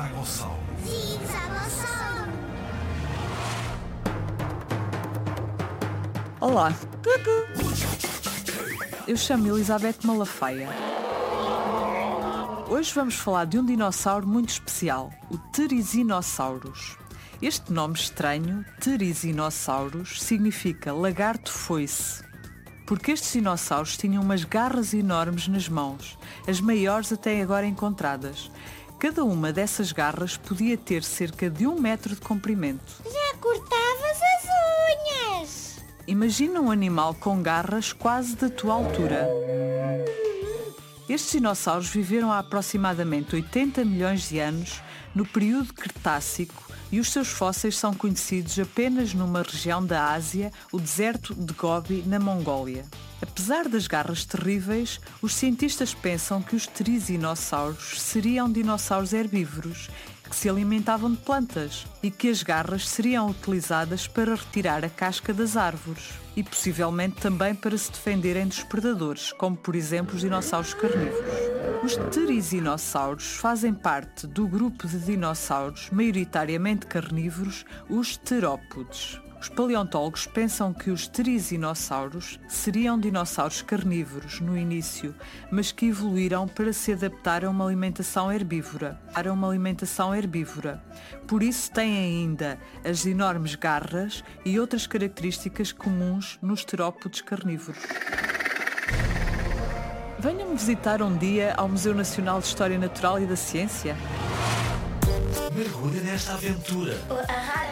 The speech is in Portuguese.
Zigzagossauro. Zigzagossauro. Olá, eu chamo Elizabeth Malafaia. Hoje vamos falar de um dinossauro muito especial, o Therizinosaurus. Este nome estranho, Therizinosaurus, significa lagarto foice, porque estes dinossauros tinham umas garras enormes nas mãos, as maiores até agora encontradas. Cada uma dessas garras podia ter cerca de 1 metro de comprimento. Já cortavas as unhas! Imagina um animal com garras quase da tua altura. Estes dinossauros viveram há aproximadamente 80 milhões de anos no período Cretácico e os seus fósseis são conhecidos apenas numa região da Ásia, o deserto de Gobi, na Mongólia. Apesar das garras terríveis, os cientistas pensam que os therizinossauros seriam dinossauros herbívoros que se alimentavam de plantas e que as garras seriam utilizadas para retirar a casca das árvores e possivelmente também para se defenderem dos predadores, como por exemplo os dinossauros carnívoros. Os therizinossauros fazem parte do grupo de dinossauros maioritariamente carnívoros, os terópodes. Os paleontólogos pensam que os therizinossauros seriam dinossauros carnívoros no início, mas que evoluíram para se adaptar a uma alimentação herbívora. Por isso têm ainda as enormes garras e outras características comuns nos terópodes carnívoros. Venham-me visitar um dia ao Museu Nacional de História Natural e da Ciência. Mergulhe nesta aventura. A